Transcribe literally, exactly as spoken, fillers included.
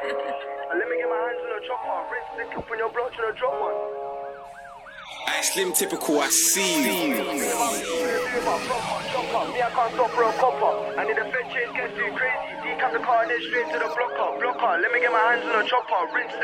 Let me get my hands on the chopper. Rinse the clip on your block to the drop one. I slim typical, I see you. Me, I can't stop for a copper. I need a fed chase, gets too crazy. Decap the car, then straight to the blocker. Blocker, let me get my hands on the chopper. Rinse